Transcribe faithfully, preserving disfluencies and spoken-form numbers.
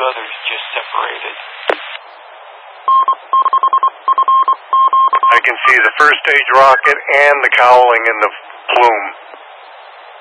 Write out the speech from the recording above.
others just separated. I can see the first stage rocket and the cowling in the plume.